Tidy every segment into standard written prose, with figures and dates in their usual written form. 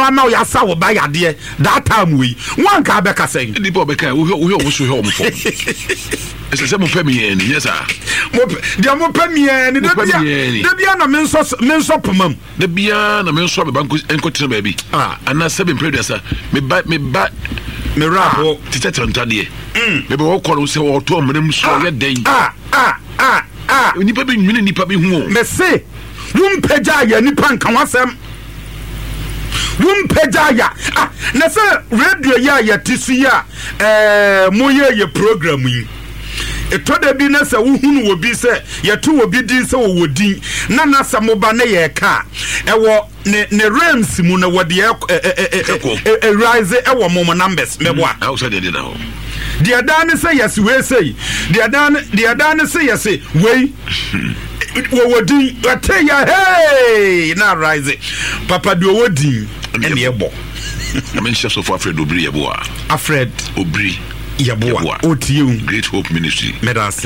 no ama ya sa wo ba yade that time we one ka be ka sen di bo be ka wo wo so he o mo fo ese mo pɛ mi ni yes ah mo dia mo pɛ mi ni de bia na men so pomam de bia na men so be banko enko tena ba bi ana 7 producer me ba me rap tete ntade me be wo kɔ se wo to menam so ye den nipa bi nwini nipa bi hu me se wum peja ya nipa nka wasem wum peja ya na se radio ya tisu ya mo ye program yi etoda bi na se wo hunu wo bi se ye to wo bi din se wo din na na sa mo ba na ye ka ewo ne rams mu na wo de rise ewo mo numbers mebo a how said they now the adane say yes we say the adane say yes we wo din ate ya hey na rise papa do wo din ene ebo na men chef of Alfred Obri yebo Alfred Obri yebo otie Great Hope Ministry medase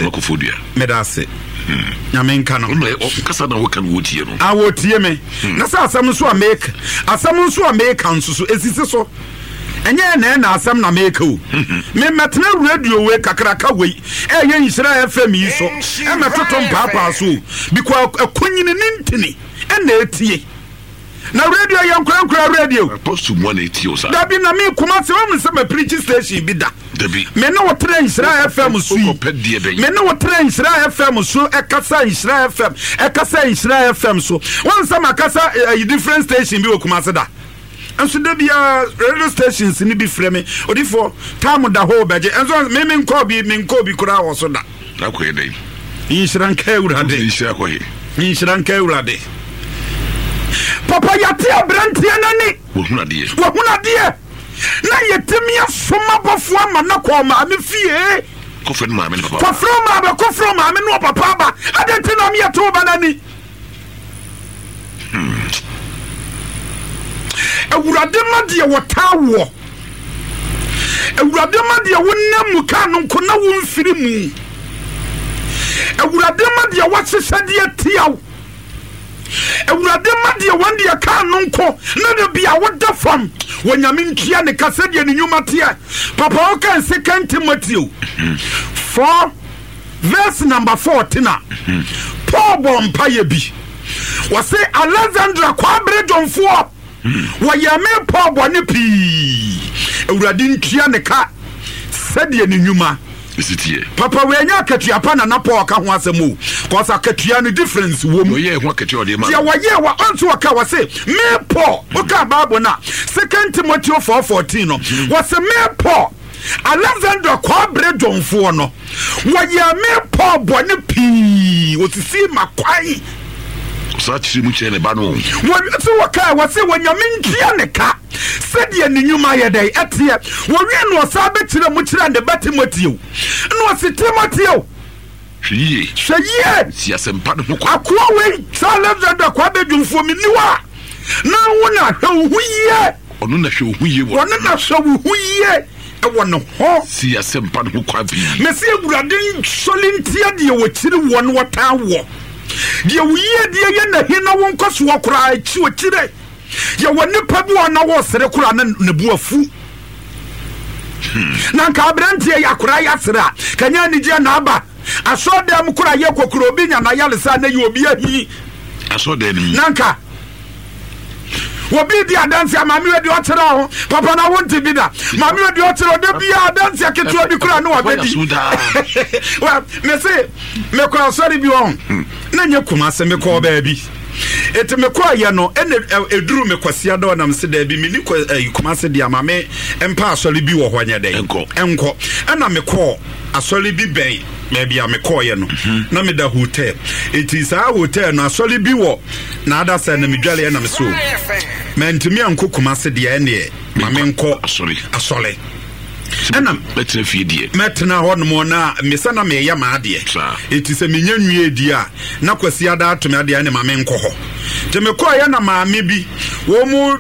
nyamenka no kasa na wokan wotie no wotie me na sa asam so make anso so esisi so enye na asam na make o me metena radio we kakraka we ye Nhyira FM yi so e metoto mpapa so because akunyini nintini na etie na radio yankura radio post to 180 sa da bi na me kuma se wo se me preach station bi da Debi. Me no water Nhyira FM so. Me no water Nhyira FM so. Ekasa Nhyira FM. Ekasa Nhyira FM so. One some akasa different station bi okumase da. Anso de bia radio stations ni bi freme. Odifo time da ho beje. Anso me nko bi kura wo so da. Akoye dey. Nhyira nka urade. Nhyira akoye. Nhyira nka urade. Papa yate abrantie nani. Wo hunade. Na yetemia soma bofo ama na kwa ma me fie kofre ma me papa kofro ma me no papa ba adenti na me yeto ba nani ewurade ma de wotawo ewurade ma de wonnam ka no ko na wonfiri mu ewurade ma de wohesede atiaw ewurade ma de wonde ka no ko na de bia woda fam wonyame ntua ne kasede ne nyuma tie papa o kan 2 Timothy 4 verse number 14 Paul bompa ye bi wase Alexandra kwabre jonfo woyame Paul bone pi ewurade ntua ne ka sede ne nyuma isitie papa we nya akatua pa na Paul ka ho asemo cause akatua no difference wo mu ye ho akatua de ma ya waye wa onto ka wase me Paul o ka Bible na 2 Timothy 4:14 no wase me Paul Alexander kwabre donfo no waye me Paul bone pi otisi makwai sa chiri mu chene ba no wo so waka wase wonyame ntia ne ka sede ne nyuma ye dai etie wo wi no sa be kire mu kire ne Timothy no se Timothy hwiye si asempa no ko akwa we Alexander kwa be dwumfo mi niwa na wona hwe huye onu na hwe huye wo onu na hwe huye e wono ho si asempa no kwa bi me se egurade solintia de wo kire wo no wota wo de wuye de ye na hina won koso kora chi wo kire ye woni pa bi wona wo sere kora na bu afu na nka abrantie ya kora ya sere kanya ni je na aba asodem kora ye kokoro obi nya na yalesa na ye obi ahi asodem nanka wobi di adansi amami we di otero ho papa na wonti bi da mami we di otero de bia adansi aketo bi kora no wabedi wa me se me kora sorry bi on na nye kuma se me ko ba bi ete me kwa ya no ene eduru me kwasia da na mse da bi me ni kuma se dia mame empa asori bi wo hwanya dai enko ena me ko asori bi ben me bia me ko ye no na me da hotel eti sa hotel na asori bi wo na ada sa na me dwale na me so mentimi anko kuma se dia ene mame enko asori ena betre fidie metna honmo na mesana me ya maade eti se menya nwie di a na kwasi ada atome ade ne mame nko ho te me ko ya na maame bi wo mu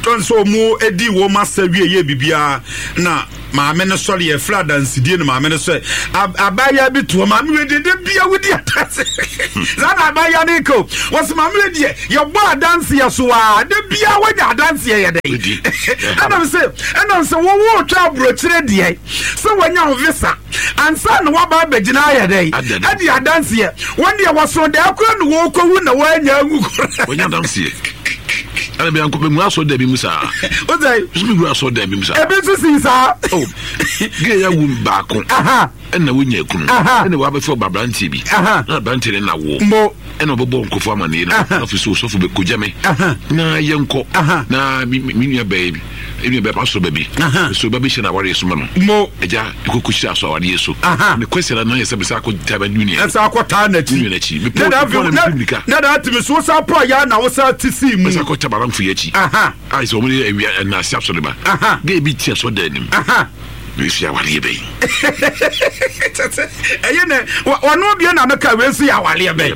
don so mu edi wo masawie ye bibia na maame ne sɔre yɛ fra dansidie no maame ne sɔ abaya bi to maame we de bia wudi atase zana abaya ne ko was maame we de yɛ bɔ adanse yɛ so a de bia wanya adanse yɛ de ɛnam sɛ wo twa brochire de sɛ wanya ho visa ansa na waba begina yɛ de ade adanse yɛ wɔn de wɔso de akora no wo kowu na wanya agukora wanya adanse yɛ ana be anko be mu aso da bi musa o dai so bi aso da bi musa e bi so sinsa oh ge ya wu ba ko na wonya kunu na wa be fo babranti bi na babranti na wo mo na obobo nkofo amane na office so be kojame na yenko na mi nua baby ebi be paso baby so baby she na wari so no mo eja ikokushi aso wari so me kwesela na yesa be sa ko taba dunia esa akota na chi na da timi so sa pro ya na wo sa tisi mu sa ko taba ran fu ya chi ai so mo na siap so de ba ge bi tia so da nim we see our liebe ayene wono bia na meka we see our liebe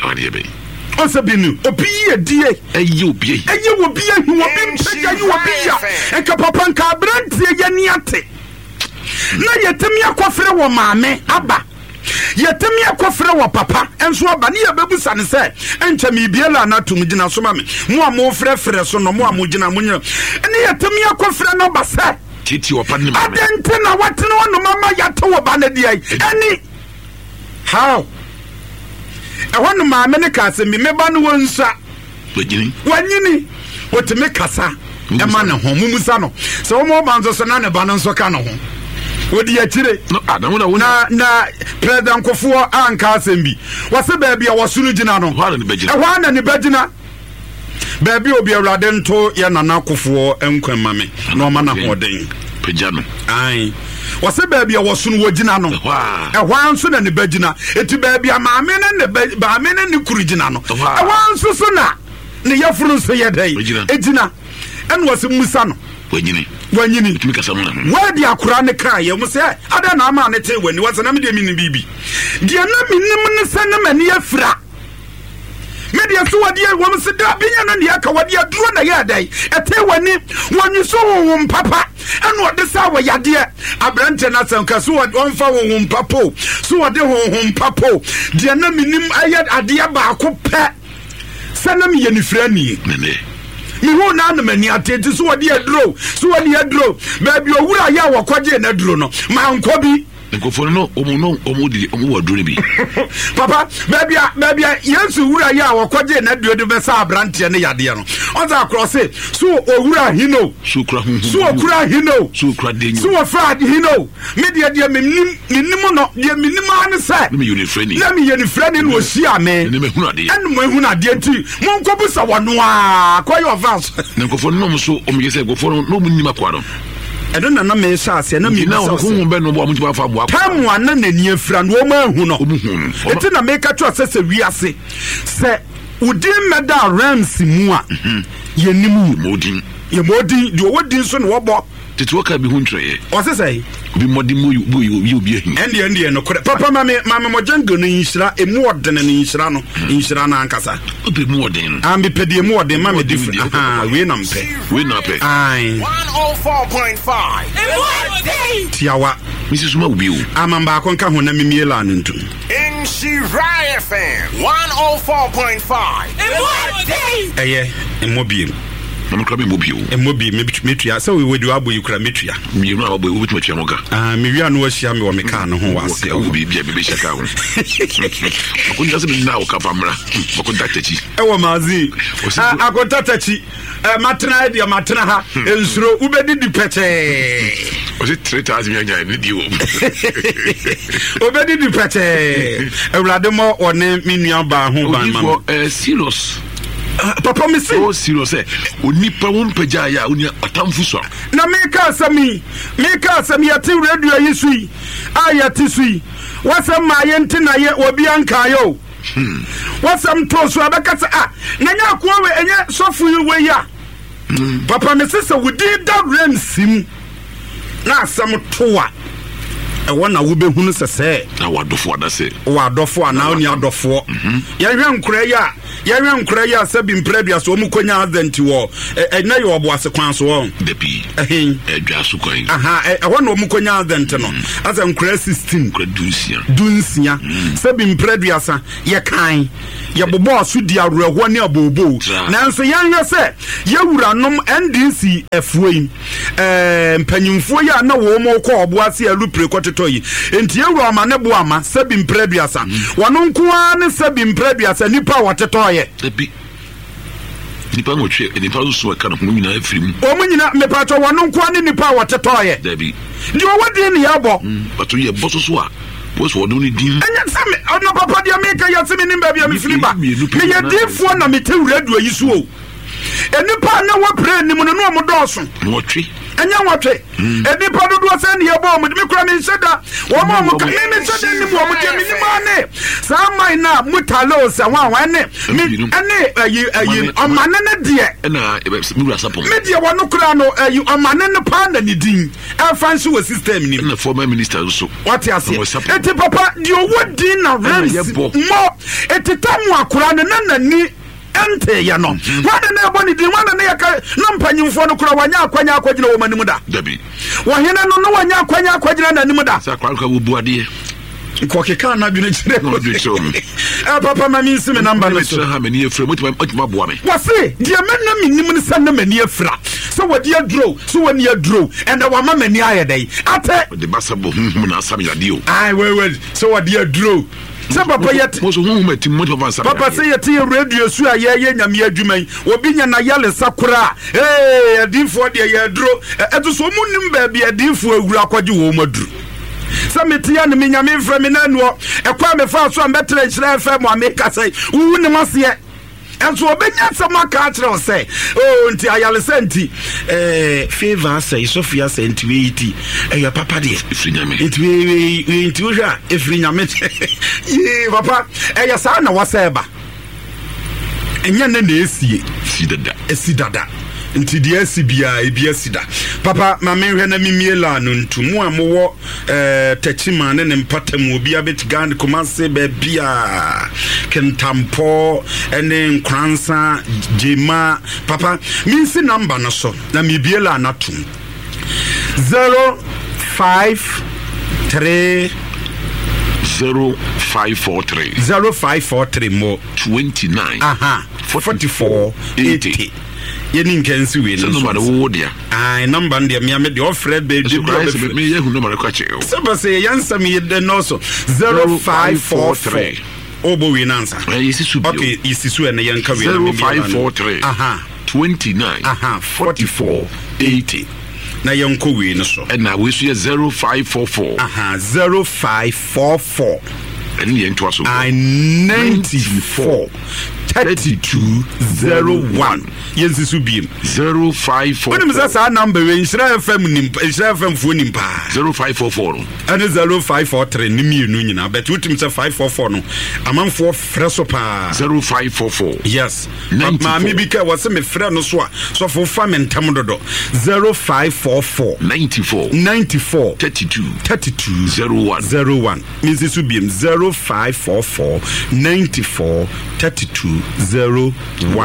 on se binu obi ye die ayi obi wo bia hu obi mpega yi obi ya enka papa nka brantie ye niate na yetemi akofre wo maame aba yetemi akofre wo papa enso aba ne yabebusa ne se encha mi biela na tum gina so ma me mo amo frefre so no mo amo gina mo nyina ne yetemi akofre no ba se titi opa ne mama adente na watene wono mama yato wo ba na dia ani how wono mama ne ka se me ba no wonsa wanyini woteme kasa e ma ne ho mumusa no se wo mo banzo so na ne ba no so ka no ho wodi akire no adamu na president Kofuo anka asembi wase baabi a wasunu gina no hwana ne bagina baabi obi awrade nto ya nana Kofuo enkwema me na oma na hoden pejano ai wase baabi a wasunu wogina no ehwa nso na ne bagina eti baabi a maame ne kuru gina no ehwa nso so na ne yafuru nso yedai ejina en wase musa no wanyini tumika samuna wadi akura ne kra ye mo se ada na ama ne te wani wasa na me de mi ni bibi de na minim ne se na mani afira me de so wadi wo mo se da binya na ne aka wadi aduro na ya dai ete wani wani so wo papa eno de sa wo yade abrante na sanka so won fa wo papo so wode ho papo de na minim ayad ade ba ko pe se na me ye ni fira ni nene mi hu na mani atete so wodi adro baabi owura ya wakoje na adro no ma nkobi nkofo no omu waduro bi papa baabi Yesu wura ya wakoje na adro de besa abrante ne yade no onza akrose so owura hino so okura hino so okura denyo so ofra hino me de minim no de minim ane sa me unifreni na me unifreni no osia me ne me hunu ade en mo hunu ade nti mo nkobu sa wono a koyo vans nkofo no so omyese nkofo no munnim akwaro edo na me sha ase na me na honhom be no bo amunti ba fa bo tamu ana na ni afira no ma hu no eti na me ka twa se wi ase se udin meda rams mu a yenimu modin de wodin so no wobo tete waka bi hu ntweye o se sei bi modin mu yu obi ahi ende no kore papa mame mojango no inhira emu odene no inhira na ankasa obi mu odene ambe pede emu odene mame different we na mpe ai 104.5 tiawa Mrs. Mabiu amamba akonka ho na mimiela no ntu in Shirai FM 104.5 eye emobi na mkrabe mobiu emobi metua se we wedi abo yikura metua mi no abo we metua moga me wia no ahia me wo meka no ho wase obi bia bebe shaka ho akunta se na o kafamra akunta tachi ewo mazi akunta tachi matena dia matena ha ensuro ubedi dipete o se 3000 nyanya ni dio obedi dipete ewrade mo one minua ba ho ban ma serious papa me say oh serious onipa won pagya ya oni atamfu so na me ka asami ati radio yisui ayati sui wasam ma yenti na ye obi anka yo wasam to so abakasa na nya ko we enye sofu we ya papa me say wudi da remsim na asam toa ɛwɔ na wobɛhunu sɛ na wadɔfo adase wadɔfo ana oni adɔfo yɛhwɛ nkora ya sɛ bi mprɛdua so ɔmu konya adenti wɔ ɛna yɛ ɔboase kwan so wɔ dabi ɛdwa so kwan ɛhɔ na ɔmu konya adenti no asɛ nkora 16 nkora dunsia sɛ bi mprɛdua sa yɛkan yɛbobɔ aso di awerɛhoɔ ne abobo nanso yɛnhwɛ sɛ yɛwura nom NDC afuo yi mpanyimfoɔ yi a na wɔ mo kɔ ɔboase alupre kɔtotɔ yi enti yɛwura ama ne bo ama sɛ bi mprɛdua sa wɔno nkoa ne sɛ bi mprɛdua sa nipa wɔtetɔ yɛ dabi nipa ngotwe nipa so ka no mu nyina afiri mu o mu nyina mepato wɔno nkoa ne nipa wɔtetɔ yɛ dabi di wɔwɔdi ne yɛbɔ pato yɛ bɔ so a boss wɔdo ne din enya sɛ me ɔno papa dia meka yɛ sɛ me nim baabi a me firi ba me yɛ difoɔ na mete radio yi so o enipa na wɔpre nim no no mo dɔɔso wɔtwe enya wɔtwe enipa dodoɔ sɛ ne yɛbɔ mo de me kura me nhyɛda wɔn mo ka me nhyɛda nim wɔn mo de me nim ane saa man na mutalo sɛ wɔn ne me ane ayi ɔmane ne deɛ ɛna me wura sapɔ me deɛ wɔn kura no ayi ɔmane ne pa na ne din ɛfa nso wɔ system nim na former minister so what you say eti papa deɛ ɔwɔ din na rems mo eti tamu akura ne na ni ente ya no wana na ebo ni din wana na yaka na mpanyimfo no kura wanya akwanya akwagina wo manimu da dabi wo hene no no wanya akwanya akwagina na nimu da sa kwa wo buade ko keka na dwene kire no do so papa ma mi nsi me number no so ha mani afra mutima boa me wase dia menna minim ne sa na mani afra so wodi adro so woni adro and wa ma mani ayedai ate de basabo na asam yade o ai we so wodi adro sɛ papa yɛte papa sɛ yɛte radio su a yɛyɛ nyame adwuma yi obi nya na yɛle sakora adinfoɔ deɛ yɛaduro ɛto so mu nim baabi adinfoɔ awura akɔgye wɔ mu aduru sɛ metia ne me nyame mfrɛ me na anuɔ ɛkɔ a mefa so a mbɛtrɛ nhyerɛ fɛ mo a meka sɛ wowu ne maseɛ ɛnso obenya sɛm aka akyerɛ wo sɛ nti ayalesa nti favor sɛ isofia sɛ nti weiti ɛyɛ papa deɛ ɛfiri nyame nti wohwɛ a ɛfiri nyame papa ɛyɛ saa na wɔsɛ ba ɛnyɛ ne na ɛsi dada nti deɛ asi biaa ebi asi da papa ma menhwɛ na mimiela no ntumu a mowɔ tachima ne ne mpatam obi abet Ghana Kumase baabia Kentampɔ ene Nkransa Jema papa minsi number no so na mibiela na tum 0543 mo 29 44 80 yeni nkansi we no number wo dia ai number ndia me me de offer be de me ye hu number kwa che o se yansa me de no so 0543 obo we nansa okay isisu ene yanka we 0543 29 44 80 na yanko we no so na we so 0544 0544 ene yento aso 94 3201 yensi su biem 0544 when me say number we Israel FM phone nim pa 0544 and 0543 nim yenu nyina but utim say 544 no amanfo freso pa 0544 yes ma me bi ka was me frɛ no so a so for famentam dodo 0544 94 32 01 yensi su biem 0544 94 32 01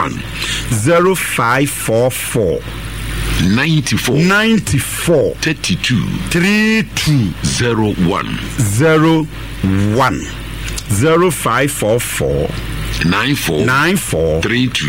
0544 94 32 01 0544 94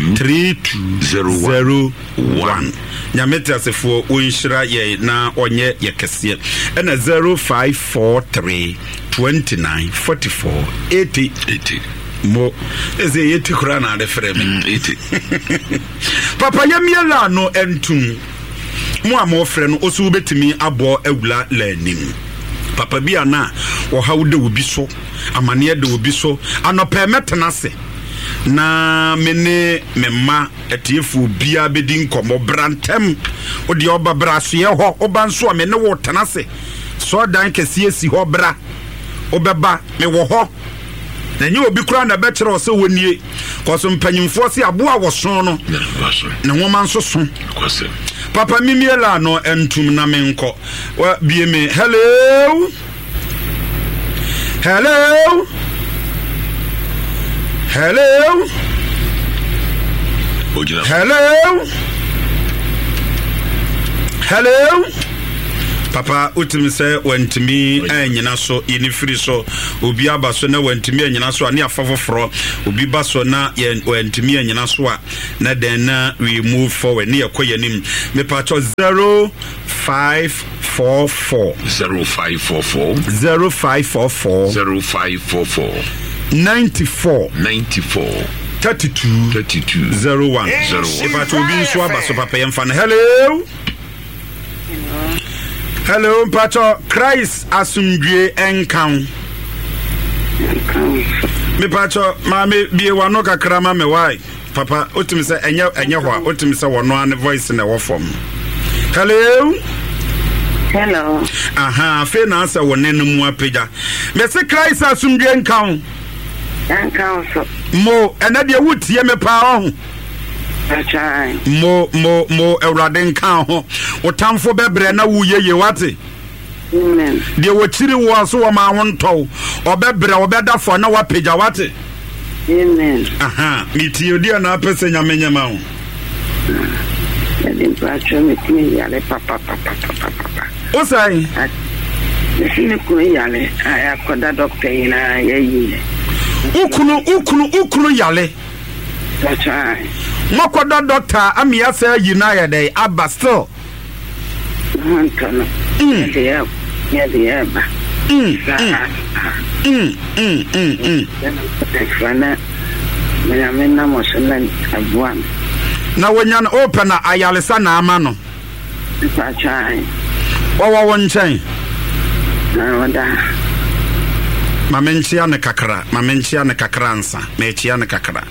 32 01 nyamete asefo onhyira ye na onye ye kese na 0543 29 44 80 mo eze yeti kura na de frɛ me papa yamiela no entum mo amo frɛ no osu betimi abo awula lanim papa bia na wo hawde obi so amane de obi so anopa metena se na mene memma etiefu bia bedi nkomo brantem odi oba brasoe ho oba nso a mene wo tena se so dan kese si ho bra obeba me wo ho na nyi obi kura na bekyerɛ ɔsɛ wonie kɔso mpanyimfoɔ se aboa wɔso no na nwoma nso so papa mimiela no entum na menkɔ wa bie me hello Hello. Hello. Hello. Hello. Papa utimi se wantimi anyina so yeni firi so obi aba so na wantimi anyina so ani afofoforo obi ba so na wantimi anyina so a na den na we move forward ne yakoyanim me pacho 0544 94 32 01 if I to be so aba so papa yemfa. Hello. Hello, Pacho. Christ asumdwe enkan. Me Pacho, mama be wano kakra ma me why. Papa, otimi se enye ho a, otimi se wono an voice na wo form. Hello. Hello. Aha, fe na asa wonenu mu apega. Me se Christ asumdwe enkan. Enkan so. Mo, ena de wutie me pa ho. Mo Ewraden kan ho otamfo bebre na wuyeye wate. Amen. De wochiri wo so wo ma wonto obebre obedafo na wapeja wate. Amen. Aha, miti odi na apese nyamenyama ho. Edim pacho miti yale papa. O sai sini ku yale akoda doctor ina yeyi. Ukunu yale. Pacho Mokoda doctor amia say United day aba still. Montano. Yeah. Fana mena mosela abuan. Na wanya na open na ayalesa na ama no. Pachai. Wawa wonchen. Na wada. Mamenchia ne kakra nsa. Mechia ne kakra.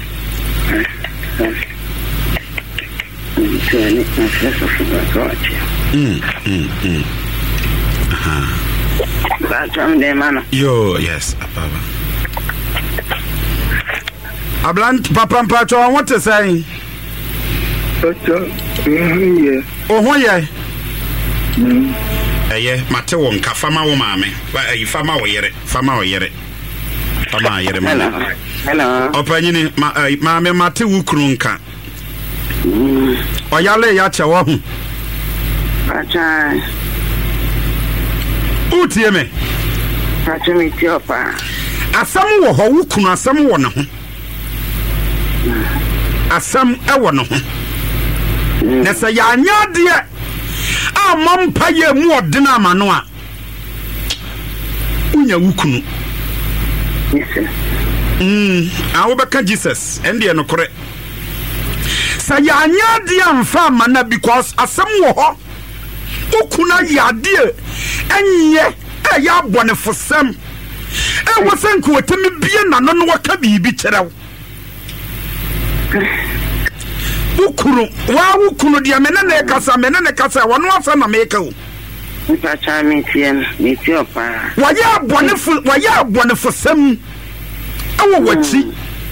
Yo, yes, Papa. Ablant Papa Pacho, I want to say. Oh, yeah. Mateo, Kafama, Mammy. Fama, hello. Opinion, Mammy Matthew Krunka. Oyale ya chewo hu. Acha. Utie me. Acha mi ti opa. Asam wo ho wukunu asam wo ne ho. Asam e wo ne ho. Na se ya anya de amampa ye mu odena amano a. Unya wukunu. Yes. Awo beka Jesus ende no kore. Sayanya dia mfa mana because asem wo ho okuna yade enye ya bonefosem wosenku wotemi bie na no waka bibi kyerɛw ukunu dia menene kasa wono asa na meka o Pacha meti opa waya bonefosem ewo wachi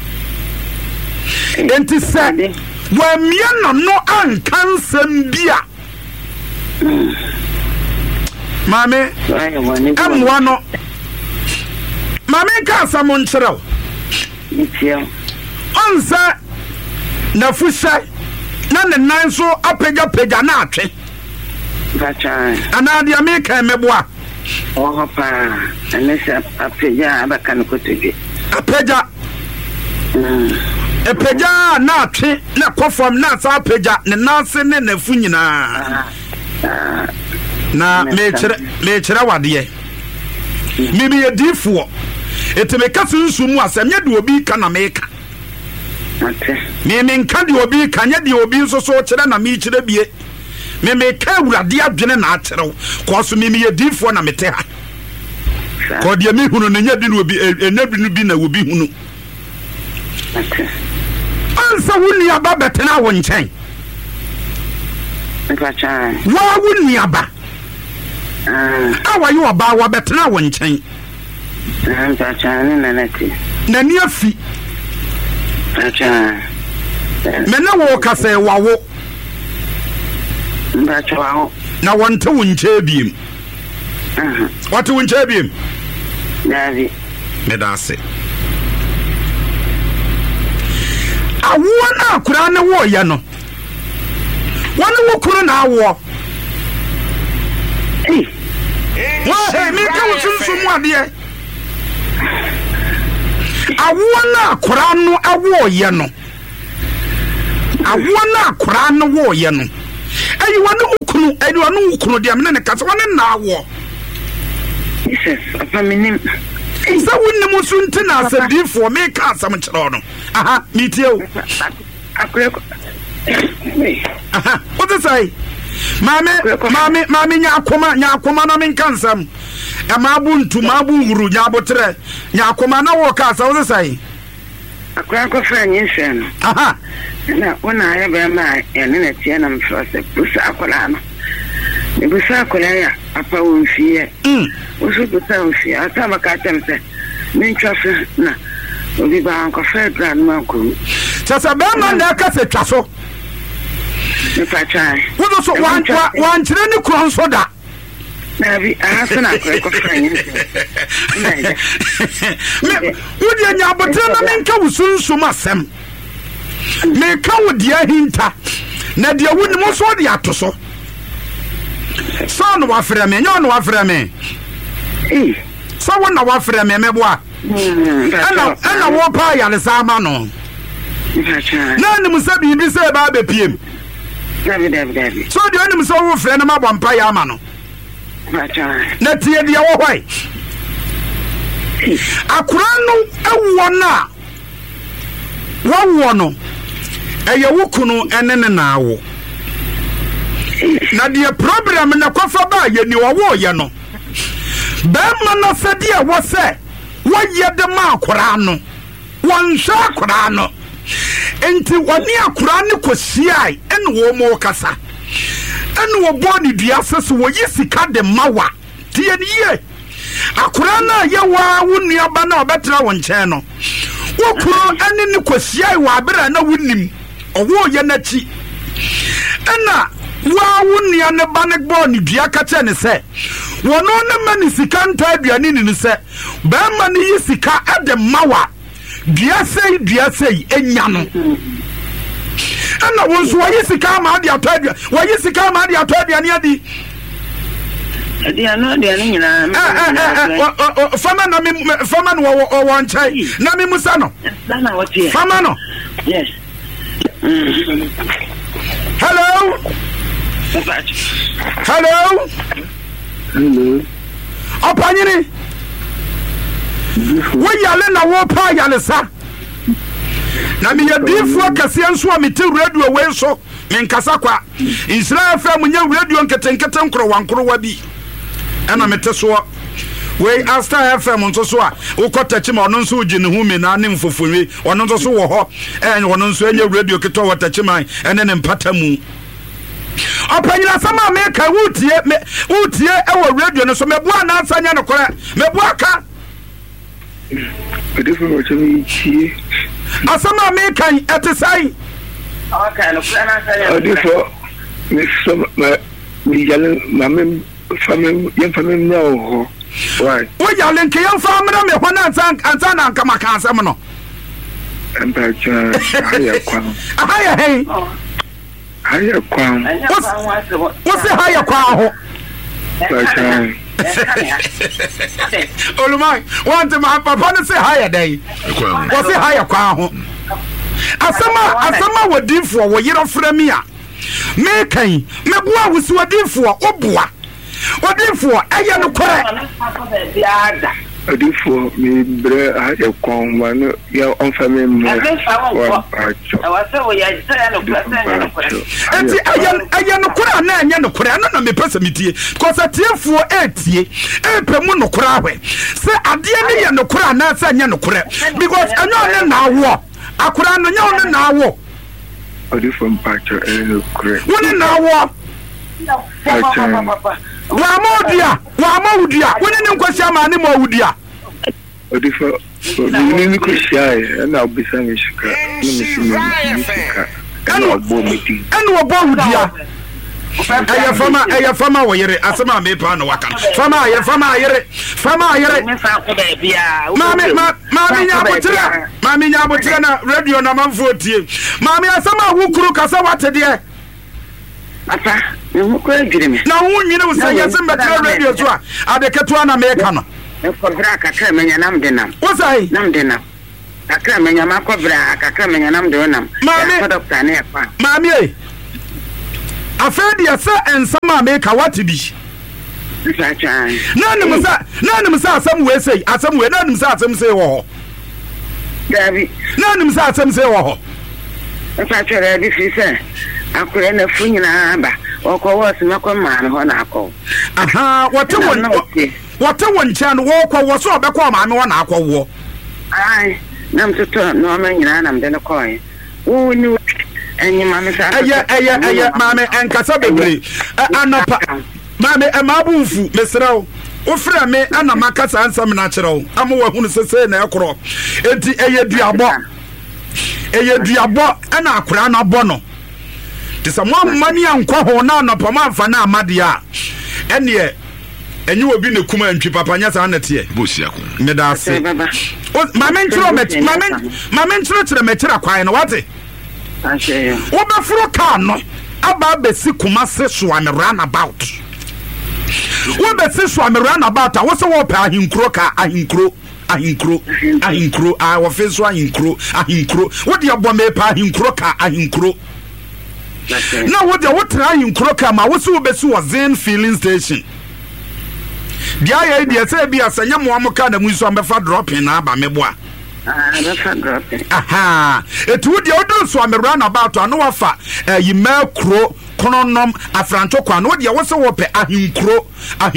enti se wa miana no ankansam bia mame amwa no mame ka samon kyerɛw onsa na fusha na ne nan so apega na atwe Pacha ana dia me kan meboa pa anesa apega abakan kotoge apega epeja na atwe na kofam na sa peja ne nase ne nafu nyina na me kyerɛ wade mi ye difo eteme kaso nsu mu asem nye de obi ka na meka me nka de obi ka nye de obi nso so kyerɛ na me kyerɛ bie me ka awurade adwene na akyerɛw ko so me ye difo na mete ha ko de me hunu ne nya bi no obi enabi no bi na obi hunu ansa wuni aba betena wo nkyɛn wa wuni aba awa yo aba wa betena wo nkyɛn na ni afi mena wo kase wawo na wonte wo nkyɛ biem wate wo nkyɛ biem Davi. Medase. Awo na akura ne wo ye no. Wone wo kuro na awo. Wa me ka wo sunsun ade. Awo na akura no awo ye no. Awo na akura no wo ye no. Ayi wone ukunu, ayi wone ukunu de amene ne kasa wone na awo. Jesus, apa minim. Sa wonni musunti na asadifo me ka asam kire no. Aha, mitie o. Akure. Aha, what is say? Mami nya akoma na men kansam. E ma buntu ma bu huru nya botre. Nya akoma na wo ka sa what is say? Akure ko fa nyin no. Aha. Na wona ya be ma ya ne na tie na mfrose busa akola no. Ne busa akola ya apa wonfie. Usu busa wonfie ata maka temse. Min twafe na obi ba anko fa grandma ko. Sasa be ma na ka se twaso. Ne pa chai. Wo so wan kire ni kron so da. Na bi asana ko fa nyin. Me wo de nya botre na men ka wusunsu masem. Me ka wo dia hinta. Na dia woni mo so de atoso. So no wa frɛ me, nyo no wa frɛ me. So wona wa frɛ me meboa. Ana wo pa ya le sama no. Na ni musa bibi se ba be piem. David. So de ani musa wo frɛ na ma bompa ya ama no. Na tie dia wo hwai. Akura no ewo na. Wo no. Eye wo kunu ene ne na awo. Na the problem na kofa ba ye ni wo ye no. Be ma no se dia wo se wo ye de ma akura no. Won sha akura no. Enti woni akura ne kosiai ene wo mo kasa. Ene wo boni dua seso wo yi sika de mawa. Tie ni ye. Akura na ye wa woni aba na obetra wo nche no. Wo kuro ene ne kosiai wa abira na wonim. Owo ye na chi. Ena wa wunnia ne banek bo ni dua ka che ne se wono ne mani sika nta aduane ni se ba ma ne yi sika ade mawa dua sei enya no ana wonso wa yi sika ma ade atadua wa yi sika ma ade atadua ne adi Diano nyina fama no wo nchai na me musa no na what here fama no yes hello. Hello. Opanyini. Wo yale na wo pa yale sa. Na me yadifo akase nso a mete radio we so me nkasa kwa. Israel FM nya radio nketenkete nkoro wankoro wa bi. Ena mete so we Asta FM nso so a wo kotachi ma ono nso uji ne hu me na ne mfofonwe ono nso so wo ho ono nso enya radio keto watachi man ene ne mpata mu. Opanyina sama America wutie ewo radio no so mebua na asanya no kora mebua ka edifo mo chemi tie asama America etesai okay no plan asanya edifo me so me yale mamem famem na ho why wo yale nke yan famra me ho na anza na nka maka asem no amba cha haya kwa haya hey haya kwa what's haya kwa ho Olumai want my papa no say haya day what's haya kwa ho asama wadifo wo yero frame a me kan mebua wusi wadifo obua wadifo eye no kore edifo me bre haya kwa no ya on family mo wa wase wo ya tsa no plasa no kore enti eye no kore na anya no kore na me pesa mitie because atiefo etie epemu no kore ahwe se ade ne ye no kore na se anya no kore because anya ne na awo akura no nya ne na awo edifo mpacho kore woni na awo wa maudia woni ne nkwasi ama ne maudia edifo ni ko shai na obisa mi shika ni mi shika eno obo udia Aya fama wo yere asema me pa no waka fama yere mami nya abotre na radio na manfo tie mami asema wukuru kasa watede Papa, you ko edwire na wunwine wo say yesem betre radio so a adeketo na me ka no Kobra kakra menya nam de nam. Wosai? Nam de nam. Kakra menya ma kobra kakra menya nam de nam. Mami, doctor na fa. Mami e. Afedi asa ensama me ka watibi. Nanim sa asem we say, asem we nanim sa asem say wo. Dabi. Nanim sa asem say wo. Nfa chere bi fi say. Akure na funyina ba. Okwo wo se makọ ma no ho na akọ. Aha, Wate woncha no wo kwa wo so obekọ ma me wo na akọ wo. Ai, nam tuto no ma nyina nam de no koy. Wo ni enyi ma me sa. Eye ma me enkasa bebre. Anopa. Ma me emabufu mesrawo. Wo fra me ana makasa ansam na kyerɛw. Amo wa hunu sese na ekoro. Enti eye duabo ana akora na bɔ no. Tisamo mani ankɔ ho na anopa ma mfa na amade a. Ene enyi obi ne kuma ntwi papa nya sa na tie bosia ko me da se mamen tro tire metira kwai no wate wo be furo ka no aba be si kuma se so am run about wo be si so am run about wo se wo pa ahinkro ka ahinkro wo fe so ahinkro wo de abo me pa ahinkro ka ahinkro na wo de wo tra ahinkro ka ma wo se wo be si wo zen filling station dia ya dia say bia sanya mo amuka na munso ambefa dropping na aba meboa aha etu dia odo so amera na about anu wafa yima kro kononom afranto kwa no dia wo se wo pe ahinkro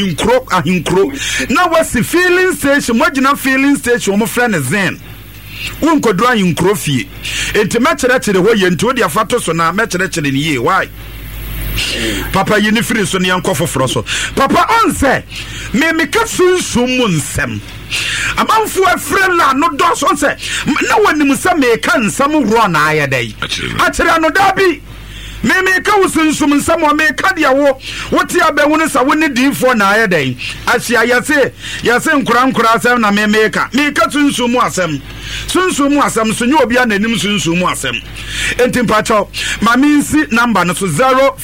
na wasi filling station mogina filling station mo friend zen unkodro ahinkro fie enti mekere ho ye nti dia fato so na mekere ni ye why Papa yini free so ne yanko foforo so papa on say me ka sunsum mu nsem amanfo afre la no do so say na wanim say me ka nsam ro na ayedai akire no dabi me ka usunsum nsam o me ka dia wo woti abehunu sa woni difo na ayedai asia yase nkura asem na me ka sunsum asem so nyo obi ananim sunsum asem entimpacho maminsi number no so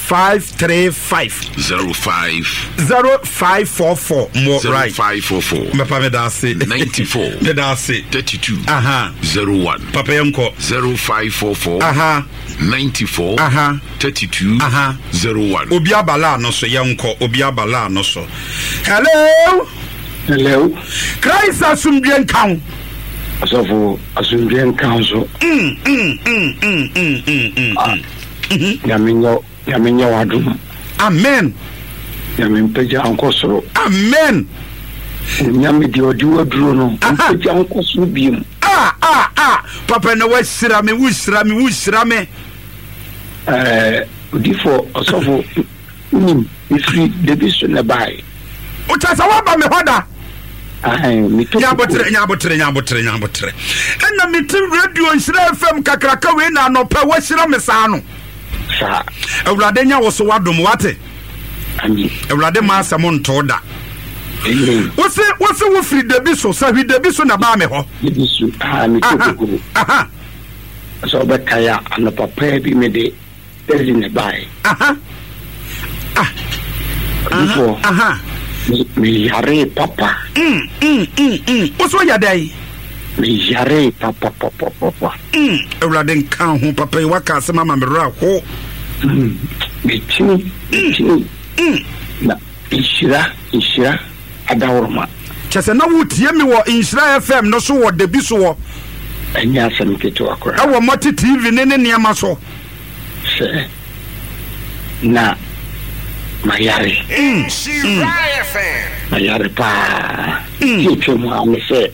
0544 more right 0544 me pa me da se 94 me da se 32 01 papa yanko 0544 94 32 01 obi abala no so yanko obi abala no so hello Christ asumdien kan asofo asumdien kan so yamenyo wadum amen yamempeja ankosoro amen nyame di odi waduro no mpeja ankosoro biem papa na wasira me odifo asofo nim ifri debiso na bai o chasa wa ba me hoda mi to nyabotre enna mitim radio Nhyira FM kakraka we na anopa wasira me sa no sa awurade nya wo so wadom wate ami awurade ma asam ntoda wose wo free debiso sa hwi debiso na ba me ho debiso mi to guru so ba kaya anopa pa bi me de ezine bai before me yare papa what's what you day me yare papa Ewraden kan ho papa yi waka asema ma mera ho me chini na ishira adawroma chese na wutie me wo Nhyira FM no so wo debi so wo anya asem keto akora awo moti TV ne niam so se na mayare Nhyira FM mayare pa kicho mo amese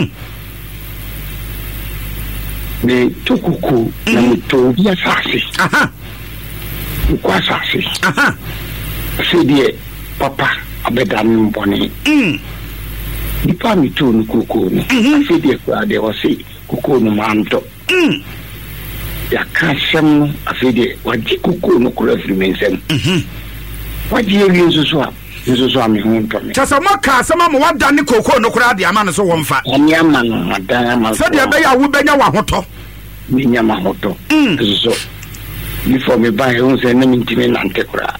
me tukuku na mtobi asase kwa asase sedie papa abedan mboni dipa mi tu nukuku no sedie kwa de wasi kuku no manto ya kasem no afede waji kuku no kura frimensem What do you use so? This is what I'm home to me. Just a mock some of what Danny Coco no crowd the man so one fat. And Yaman, Madame, said the bay I would beg your hoto. Minyama hoto. So before me buy homes and name to me and take her.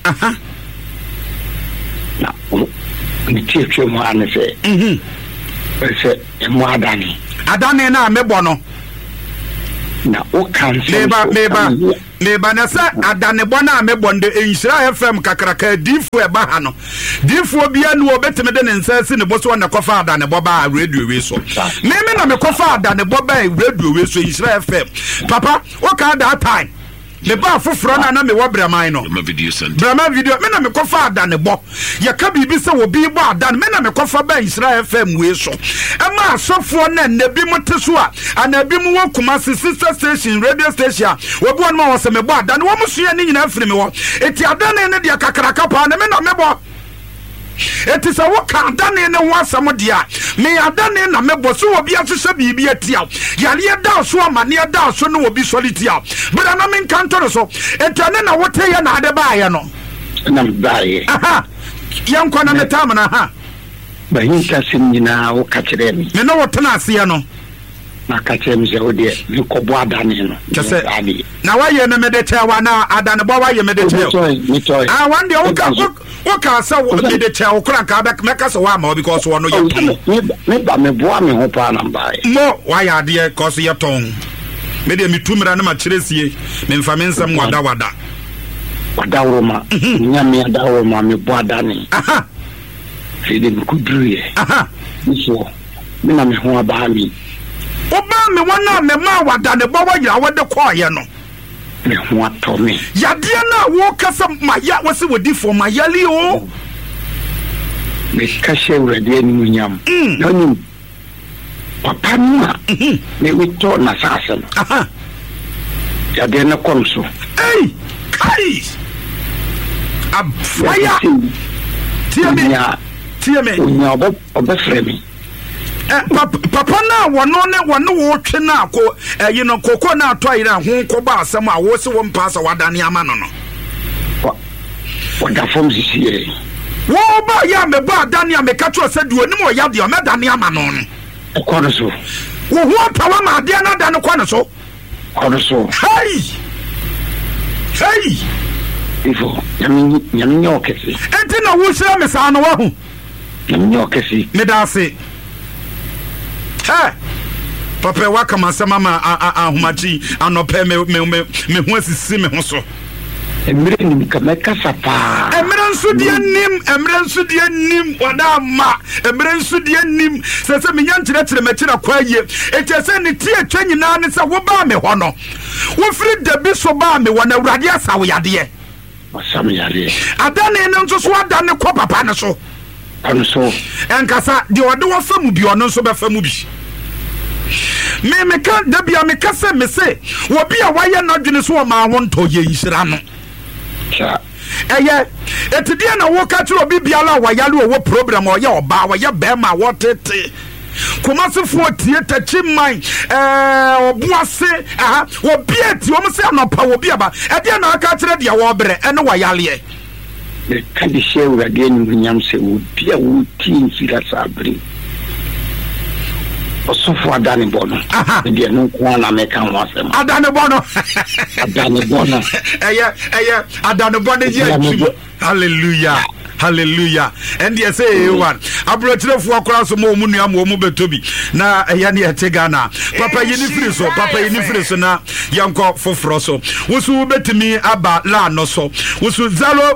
Now, the teach you more and say, I said, more Danny. I don't know, me bono. Now, what can Neba na sa adane bona me bonde Insira FM kakraka difu e ba ha no difu obia no obeteme de nsase ne boso na kofa adane boba radio we so me na me kofa adane boba radio we so Insira FM papa o ka that time me ba foforo na me wo braman no braman video me na me kofa adane bo ye ka bibi se wo bi bo adane me na me kofa ba Insira FM we so e ma asofo na nabi muteso a anabi mu wo kuma sister station radio station wo bo no wo se me bo adane wo musua ni nyina afiri me wo eti adane ne de kakraka pa na me na me bo eti se wo ka adane ne ho asam de a me adane na me bo so wo bi asese bibi atia yale da so amane da so no wo bi solitia but na me kanto so etane na wo te ya na ade ba ye no na ba ye aha yan kwa na metam na ha ba hinka simnyina wo ka kire me no wo tena ase no na ka kire me se wo de ni ko bo adane no kese na wa ye na me de chewa na adane bo wa ye me de chewa ah one day wo ka sa wo me de chewa kura ka ba me ka so wa ma because wo no ye ton me ba me bo me ho pa na ba mo wa ya de cause ye ton me de mi tumira na ma kire sie me mfa me nsam wada Roma nyame ada Roma me bo adane aha fide me kudruye aha so me na me ho aba mi oba me wana me ma wada ne bo wa ya wade ko ye no me ho ato me yade na wo kasa maya wose wodi for mayali o me kashe urade ni munyam noni papa ma me wito na sasa aha yade na komso ei kai abfaya tie me unya obefremi papa na wono wo twe na ko you know koko na ato ayira ho ko ba asem a wo se wo mpasa wadane ama no wada form sisiye wo ba ya me ba dane a me ka tro se du onim o ya de o me dane ama no no ko so wo ho tawa ma de na dane ko no so hey ifo nyami nyokesi enti na wo hira me sa no wa hu nyami nyokesi me da se papa waka masama ma ahomachi anope me ho asisi me ho so emre nim ka meka sapa emre nsu de nim wada ma emre nsu de nim se me nyankyere mekira kwaye etese ne tie atwa nyina ne se wo ba me ho no wo firi dabi so ba me wona urade asawo yade wasam yade adane ne nso so adane ko papa ne so anso enkasa de ode wo famu bi ono nso be famu bi me ka dabia me ka se me se wo bi a waye no dwene so ma ho nto ye yisira no cha eye etidie na wo ka tro obi biala wayale wo program o ye oba wo ye be ma wo tete komasefo tie tachi man obuase aha wo bieti wo mse anopa wo biaba ede na aka kire de wo bere ene wayale e ka di shewu ade ni nyam se wo bia wo tin sira sabri osofo adane bono de no kwa na meka ho asem adane bono eye adane bono ye hallelujah and you say one abrochirefo akora so mo mu nua mo mu betobi na eye ne etegana papa yini firi so na yanko foforo so wosu betimi aba la no so wosu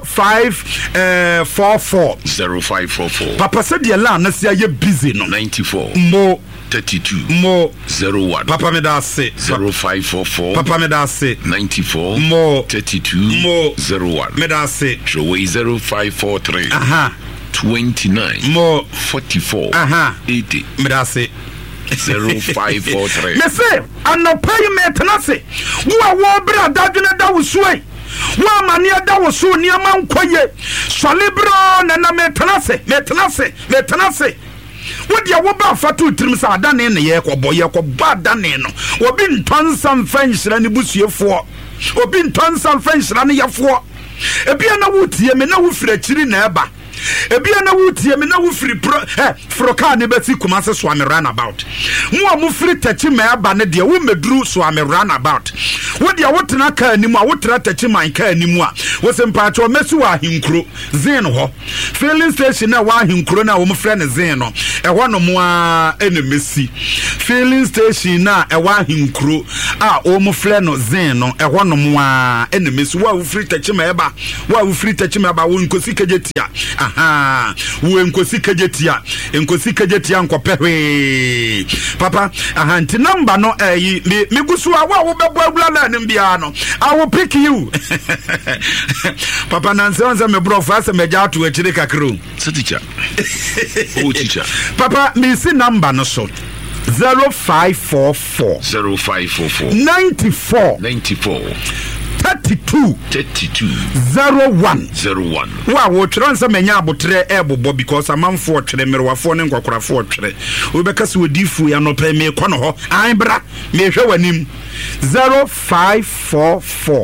0544 papa said the la na sia ye busy no 94 mo 32 mo 01 papa me da say 0544 papa me da say 94 mo 32 mo 01 me da say show 0543 29 mo 44 80 me da say 0543 me say anopai me tenase wo bra dadwene da wusue wo mane da wusu niama nkoye solibro na me tenase wodi a wo ba fatu trim sa adane ne ye kwobo ba adane no obi ntonsa mfa nhira ne busuefo obi ntonsa mfa nhira ne yefo ebia na wotie me na wo fira chiri na eba ebia na wotie me na wo firi froka ne beti kumase so am run about mo firi tachi ma eba ne de wo meduru so am run about wo de wotena ka animu a wotena tachi man ka animu a wo sempa cho mesu wa hinkro zin ho filling station na wa hinkro na wo mo frɛ ne zin no ɛhɔ no mo a ene mesi filling station na ɛwa hinkro a wo mo frɛ no zin no ɛhɔ no mo a ene mesi wa wo firi tachi ma eba wa wo firi tachi ma eba wo nkosi kejetia aha wo nkosi kejetia nkopehwe papa aha nti number no yi me gusu a wo bebo agula na nim bia no I will pick you papa nanse onse me bro fa se me ja to akire kakro so teacher oh teacher papa me see number no so 0544 94 32 01 wow transa menya abotre ebobo because amanfo twere merwafo ne nkokorafo twere obekase odifu ya no pe me kɔ no ho an bra me hwɛ wanim 0544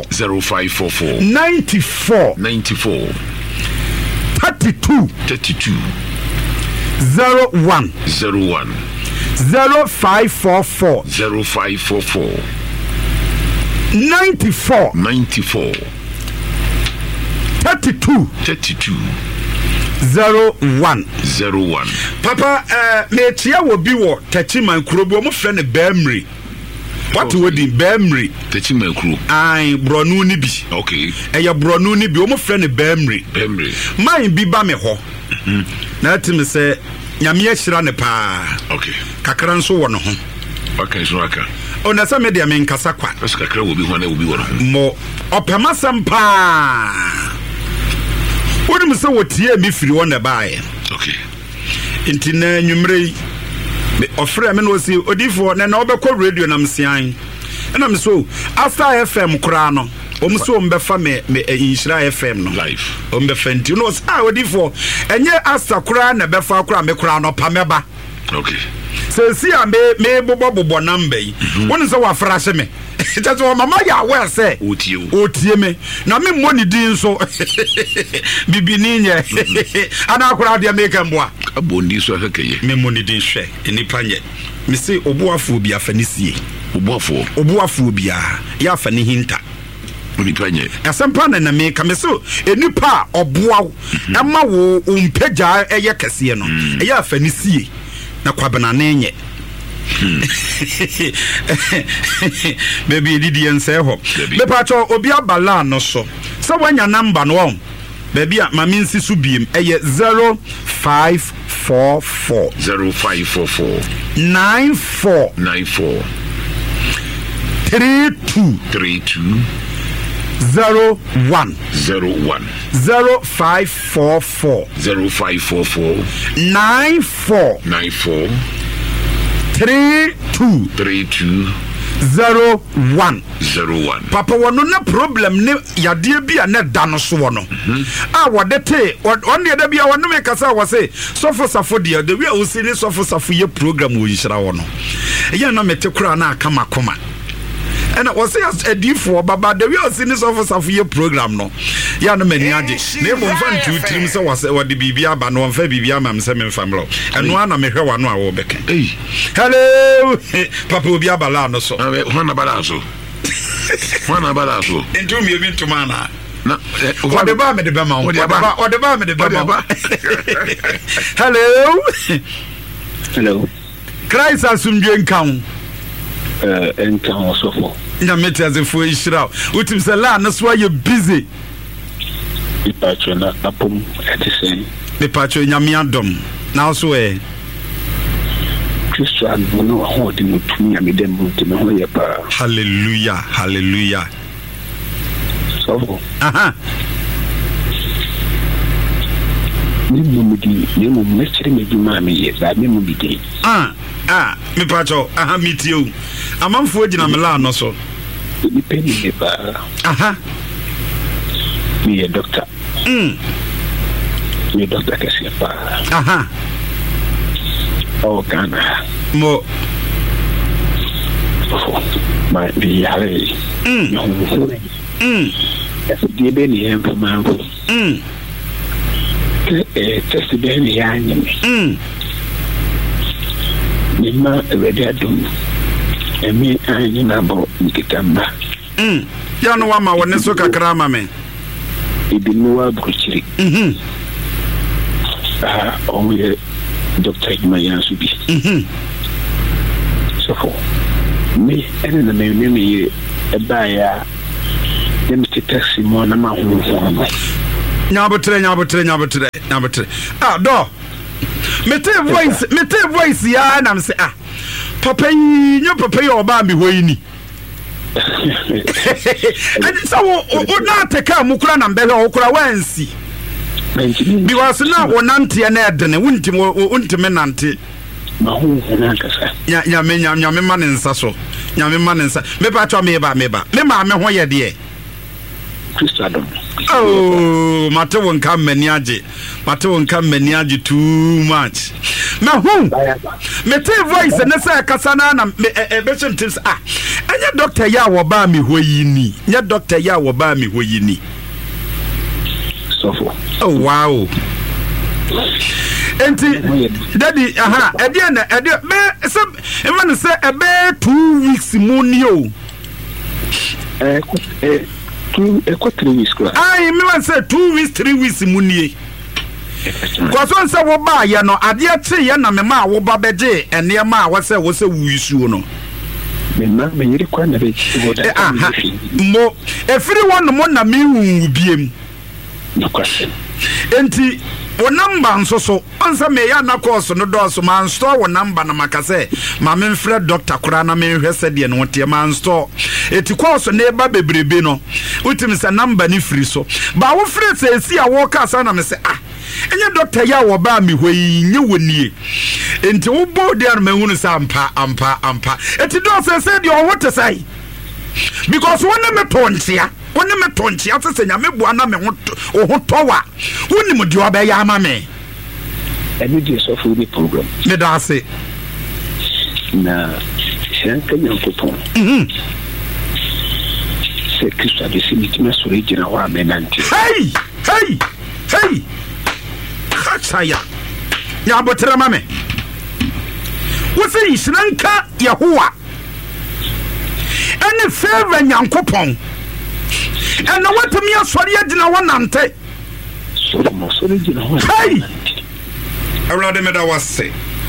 94 32 01 0544 94 32 01 papa me tia wo bi wo tachiman kurobo mo frɛ ne Bemri what wodi Bemri tachiman kuro ai bronu ni bi okay eya bronu ni bi o mo frɛ ne Bemri man bi ba me ho na timi sɛ nyame ahyira ne pa okay kakra nso wo no ho okay so aka ona sa media men kasa kwa kakra wo bi ho na wo bi wo no mo opema sampa wodi se wotie mi firi won na bae okay inti na nwumre me ofre me no si odifo na obekɔ radio na msian na me so after FM kura no omso ombefa me inshira FM no live ombefa nti no sa odifo enye asta kura na befa kura me kura no pameba okay si a me bobo number yi woni se wa frase me just mama ya we say otie me na me money din so bibi ni nye ana akura de make mboa abondi so akakeye me money din hwe enipa nye me say obuafo bi afanisie obuafo bia ya afani hinta onipa nye asempa na me ka me so enipa obuawo ama wo umpeja eye kese no ya afanisie na kwabana nenye baby didi ense ho me pacho obi abala no so wanya number no baby mami nsi so biem eye 0544 94 32 01 0544 94 32 01 papa wono na problem ne yade bia na da no so wono a wode te on de da bia wono me kasa wo se sofo de da bia wo se ne sofo ye program wo yira wono ye na mete kura na aka makoma and was say a D4 baba the we see this of your program no ya no mani age na mo fan two trim say was what the bibia ba no fa bibia mam say me famlo and no na me hwe wa no a wo beka hello papa obi abala no so wana bala so into me even to mana na what the ba me the ba ma what the ba me the ba hello Christ asumdwe nkan nkan osofo na metazefo ishira utim se la na so ye busy ipacho na apom etisen me pacho nyame adom na so Kristo adono ho de mutum nyame dem mutum ho ye pa hallelujah so aha ni mo mestre me di mama ye ba me mo bidiri me pacho aha mitio amamfo gina mela no so ni peni me ba aha me ye doctor me doctor kesi pa aha oh kana mo ma bi yare ɛfidie bɛ ne yɛn mfamanfo test bɛ ne yɛn anyame mema awurade adom ɛme anye na abɔ nketamba ya no wama wɔ ne so kakra ama me ebi no wa burukyiri ɔyɛ Dr. Adwumayɛ nso bi sɔfo me ɛne na me yere ɛbaeɛ a yɛmete taxi mu na mahohoho nyabotere dɔ mete voice ya nam sɛ papa yi nyɛ papa yi ɔbaa me hɔ yi ni ɛne sɛ wo na ateka mu kora na mbɛhwɛ wo kora wansi because na wo nante na ɛdene wontimi nante mahohoho na nkasa nyame ma ne nsa so nyame ma ne nsa mepa twa meba me maame ho yɛ deɛ Kristo adom mate won kam mani age too much na mete voice ne say kasa na be tips anya doctor ya wo ba me ho yi ni nya doctor ya wo ba me ho yi ni sofo wow enti daddy ede be se even say ebe 2 weeks mu ni o 3 weeks kura me wan say 2 weeks 3 weeks munie kwa so nse wo ba ye no ade ache ye na me ma wo ba beje ene ma wo se wuisu no me yiri kwa na be wo da mo efiri won mo na me hu biem no question enti wo number nso so onse me ya na course no do so man store wo number na makase ma me mfre doctor kura na me hwese de no tie man store eti course na eba bebrebe no utim se number ni free so ba wo free se esi a wo ka sa na me se enye doctor ya wo ba me hoi nye wonie enti wo bo de na mahunu sa ampa eti do se de o wote sai because wona me tonchia se nya me bua na me ho towa woni mo de oba ya ama me enu je so for the program me da se na shanka nyankopon se Kristo adesi mitima so regina wa menante hey khataya ya botere mame wosi shanka Yehowa ene favor nyankopon ene watumi asori agina wonante so regina wa hey awrade me da wase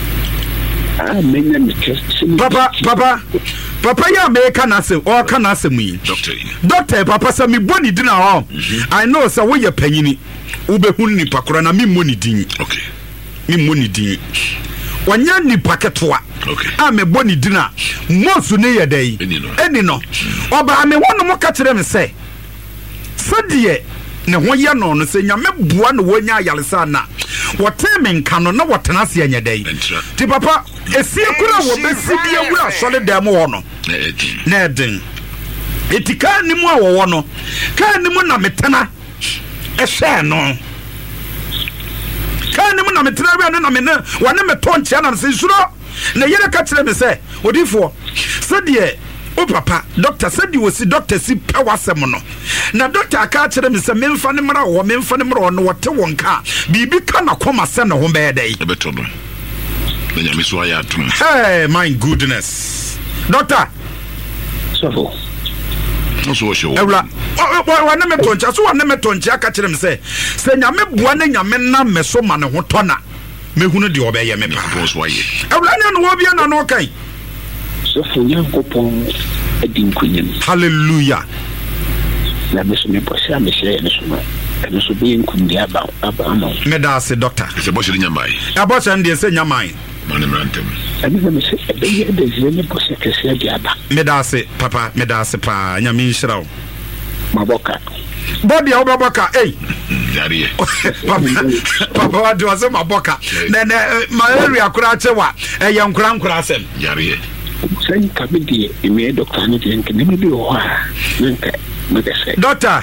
Papa ya me kana se o kana se mu doctor papa se me boni dina ho I know say wo ye panyini wo be hu ni pakora na me moni din okay me moni din wanya ni paketoa okay me boni dina mosu ne ye dai eni no oba me wono mo ka kire me se de ne ho ye no se nyame bua no wonya ayalesa na wotemen kano na wotena se anya dai ti papa esie kura wo besidi awura sole dem ho no na edin etika ni mu awo no ka ni mu na metena ehwe no ka ni mu na metena wi na me na wane me tonchia na se suro na yere ka kire me se odifo se de o papa doctor said you was doctor si pewasem no na doctor aka kire me se memfa ne mra wo memfa ne mra no wote wonka bibi ka na koma se ne ho be dai ebeto no na nyame so aya atum hey my goodness doctor so so show ewla wa na metoncha so wa na metoncha aka kire me se nyame bua na nyame na meso ma ne ho tona mehunu de obeye me pa so aye ewla ne no wo bia na no kai so nyankopon adin kunyem hallelujah na meso me posia me share ne so no eno so be nkundi aba ama me da se doctor se bo shiri nyamai abo se ndie se nyamai mane mrantem abi me se ebe ye de zene posia kese di aba me da se papa me da se pa nyame nshiraw maboka body ya maboka yariye papa wa do se maboka na ma area kura chewa ye nkura asem yariye sen kabidi ime doctor ni nke ne bi o ha nka megase doctor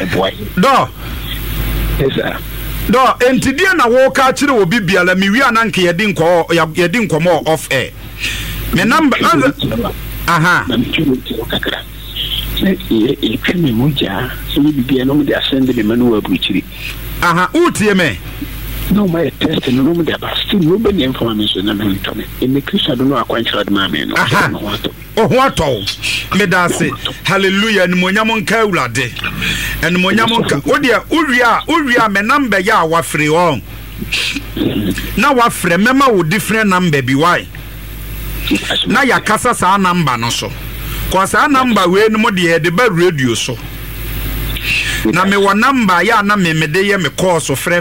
do entidie na wo ka kire wo bibiala mi wi ananke yedi nkomo off air me number aha e tweme moja so bibia no de ascend me manu abuchiri utie me no my test no de ba still no be information na me ntome e me Christian no akwanchira de ma me no Ohoato me da se hallelujah ni monyam nka awurade en monyam nka odia uria me number ya wafre on na wafre mema wo different number bi why na ya kasa sa number no so kwa sa number we no de de ba radio so na me wa number ya na me de ye me call so frɛ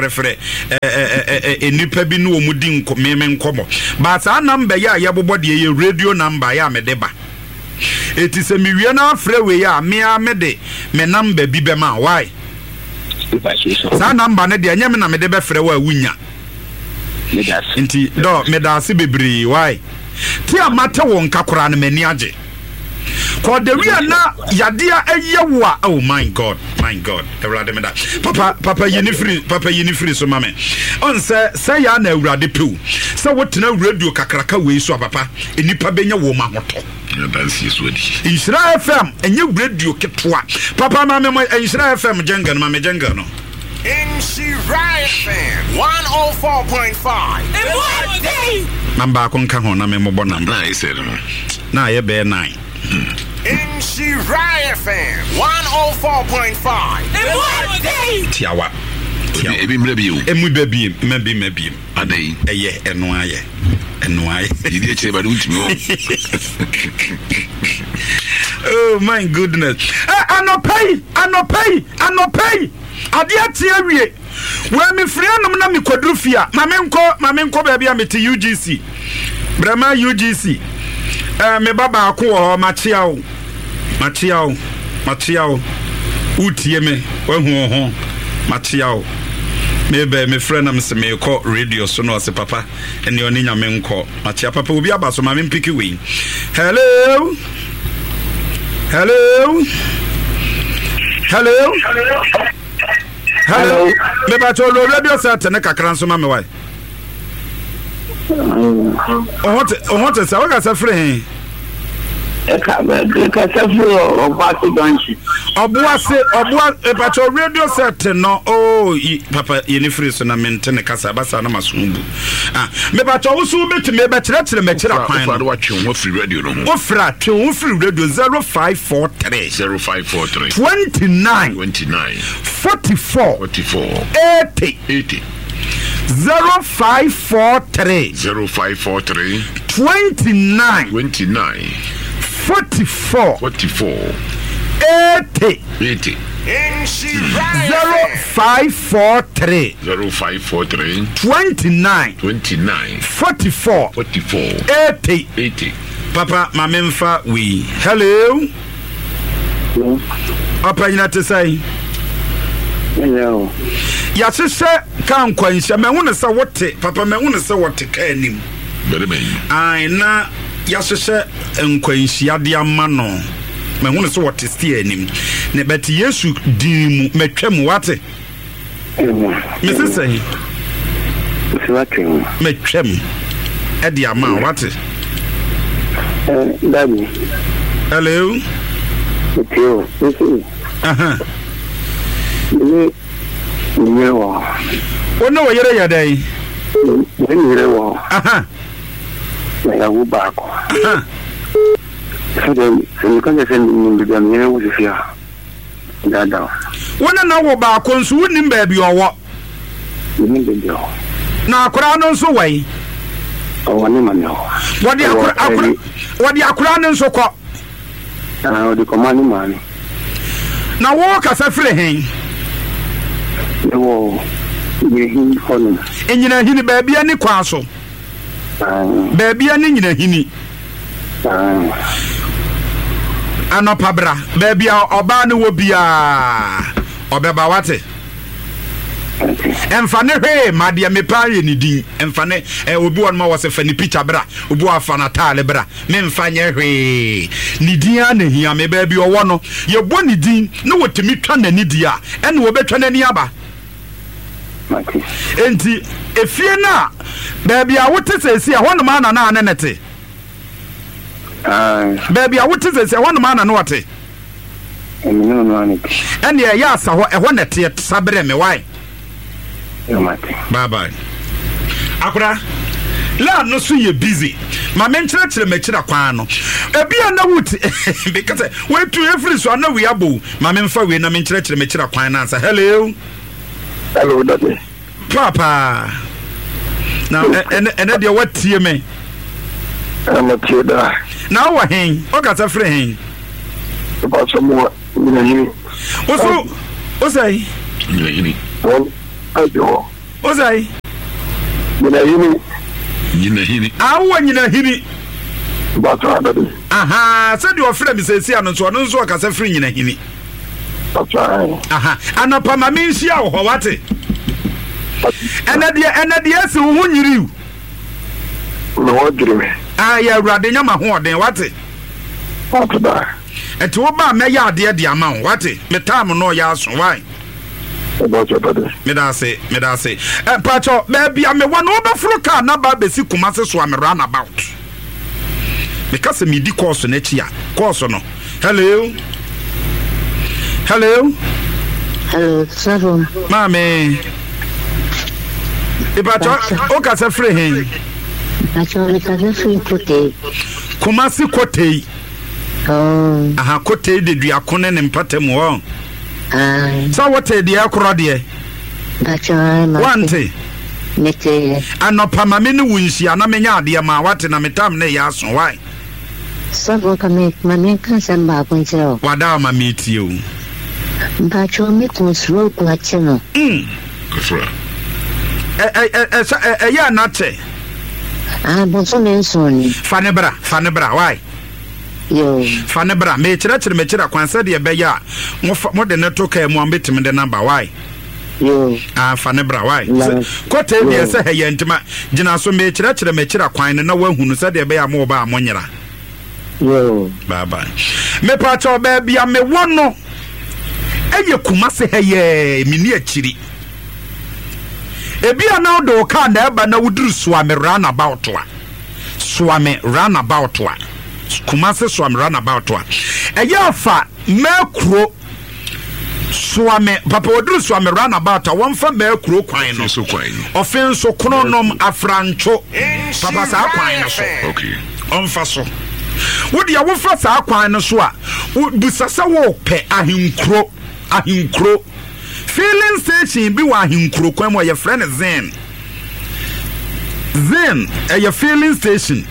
enipa bi no omudi nko me nkomo but sa number ya ye bobɔ de ye radio number ya me de ba eti se me wie na frɛ we ya me de me number bi be ma why sa number ne de anya me na me de be frɛ wa wunya nti do me da se bebri why ti amata won kakora na mani age ko de wi na yadea eyewa oh my god Ewurade me da papa yinifri so mame on say ya na Ewurade pew say wotena radio kakraka we so papa enipa benya wo ma hoto dansi so di Israel FM enye radio ketwa papa mame Israel FM jenga no no Israel FM 104.5 Namba konka ho na me mo bona na I said no na ye be 9 Israel FM 104.5 Tiawa ebi mrebi o emu bebi mebi adai eye eno aye idi eche ba ultimi o oh my goodness anopai ade atia wie we me frienum na me kwadrufia mame nko baabi a mete UGC brama UGC me baba ko ho machiao utie me wahu ho machiao me friend am se me call radio so no se papa ene oni nyame nko machia papa obi abaso mame mpiki we hello me ba to radio set ne kakran so mame why ohote sa waka sa free Obua epacho radio set no papa yeni free so na mentene kasa basa na masumbu me pacho usu beti me be kire me kire kwan no wa twen wo free radio no wo fra twen wo free radio 0543 29 44 80 0543 29 44 80 0543 29 44 80 Papa mamemfa we hello Papa yinate say hello ya sese kan kwansha me hunu se wote papa me hunu se wote ka anim bere ben ai na ya sese nkwanhia de ama no me hunu se wote stie anim ne beti Yesu din mu metwam wate me sese metwam e de ama wate Daddy hello Tio Ono wo yere ya dai ya wo ba ko so kan je sen ni bi am yere wo fia dada wona na wo ba ko nso wonim ba bi owo ni bi o na akura no nso wai wani manyo wadi akura no nso ko odi ko mani mani na wo ka sa fire hen wo yehin hono enyina hini ba bia ni kwa so ba bia ni nyina hini anopabra ba bia oba ni wo bia obeba wate emfane hwe madia mepa ye ni din emfane obi won ma wose fani picture bra obi afa na tale bra me mfanye hwe ni din ana hia me ba bi owo no ye bo ni din na wotemi twa na ni dia ene wo betwa na ni aba enti efie na ba bia wote sesi a hono ma na nete ba bia wote sesi a hono ma na no wote And yeah, yes, I want to tear Sabre me why. Bye bye. Akura. La no so you busy. My men church me chira kwano. E bia na wuti because we to every so na we abo. My men fa we na men church me chira kwan na answer. Hello. Hello daddy. Papa. Now and dey what tie me. I'm a trader. Now what hen? O ka sa free hen. About some more in O say? Well, I do. O say? Hini. Awo nyina hini. But daddy. Aha, said your friend say see anu so no so ka sa free nyina hini. That's right. Aha, anapa ma me nhia wo wate. Enade se wo nyiriu. No what dream. Ya urade nyama ho oden wate. What da? Eti wo ba me ya ade ade ama wate. Me time no ya so why. About your daddy. Me da say. Pacho, baby, I me one overflow car na ba be si Kumasi so am run about. Because me di course na chia. Course no. Hello. Hello, Sarum. Mami. Pacho, o ka se free hen. Pacho, le ka se free kote. Kumasi kote. Oh. Aha, kote de dua kone ne mpatem wo. So what a dear crowd one day. And no Pamamini Winshi, and I mean, dear ma, what in a metam ne yas, why? So can make my main concern back when so. What am I meet you? But you make us rope like channel. Yeah, not say. I'm also mentioning Fanebra, why? Yo. Fanebra, me chira kwansa de be ya mo de network e mo ambetim de number why? Yo. Fanebra why? Kote de se he yentima gina so me chira kwan na wahunu se de be ya mo ba amonyera. Yo. Bye bye. Me pa cho be bia me wono eye Kumasi he ye mini akiri. Ebia na do ka na eba na wuduru Swame runabout wa. Swame runabout wa. Kumasi Swame runabout wa. Eya fa mekro Swame papa wuduru Swame runabout wa fa mekro kwan no. Offenso kronom afrancho. Papa sa kwan no so. Okay. Onfa so. Wodi ya wo fa sa kwan no so a busasa wo pe ahinkro filling station bi wa ahinkro kwan mo ye friend Zen your filling station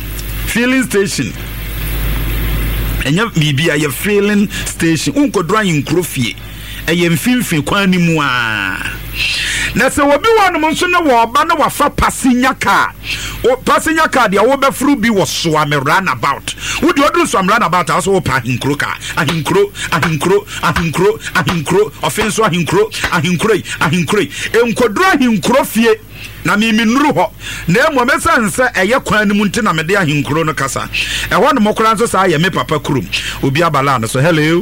enya bibia your filling station unkodro ahinkro fie eye mfimfin kwan ni mu a na se wobi wonu mo nso ne wo ba na wafa passenger car dia wo be fru bi wo Swame runabout wo di odru Swame runabout aso wo pa ahinkro ka ahinkro offense ahinkro enkodru ahinkro fie na mi nuru ho na emo mesanse eye kwan ni mu nti na me de ahinkro no kasa e ho no mokora nso sa ye me papa kurum obi abala no so hello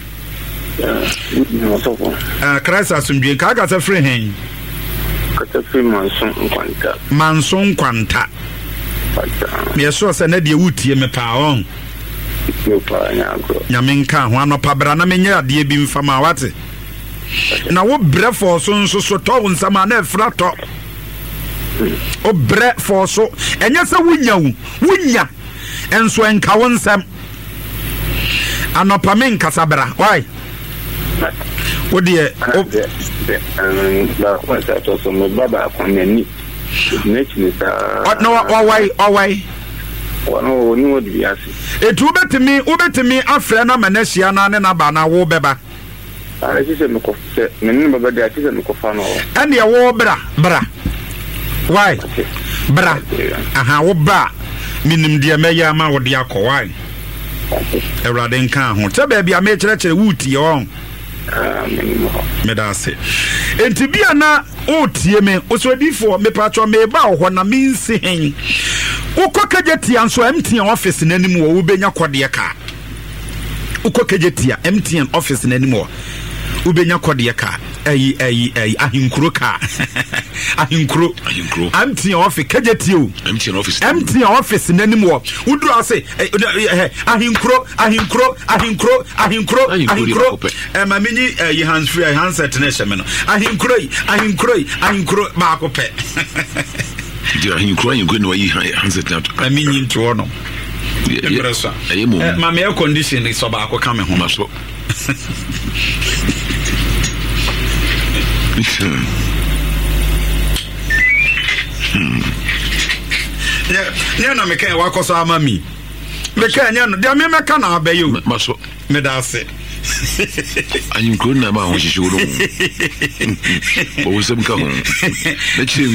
Christ asumdwe ka ga sa free hen Kata free manson kwanta me so se na de wutie me pa on nyamenka ho anopa bra na menye ade bi mfama wate na wo bre for so nso so to nsama na efra to o bre for so enye se wunya enso enka wonsam anopa men kasabra why what dear why no ni wodi biase etu ubetimi afre na manahia na ne na ba na wo beba ara ti se me ko se me ni baba de ati se me ko fa no ene wo bra why bra aha wo bra minim de meya ma wo de akọ why Ewrade nka ho te ba bia me kire wuti on me da se enti bia na otie me osodifo me patcho me ba ho na me nsi hen ukokejetia nso MTN office nanim wo benya kode ka ukokejetia MTN office nanim wo ubenya kode ka ahinkuro ka ahinkuro MTN office kajetio MTN office nanim wo uduru ase ahinkuro mamini hands free handset na sheme no ahinkuro ba ko pe dia ahinkuro no yi handset na mamini nto no mama air condition is ba ko ka me ho so yeah na me kan wa koso amami me kan nya no dia me meka na abayo maso me da se ayin ko na ma ho shishu ro o sem ka ho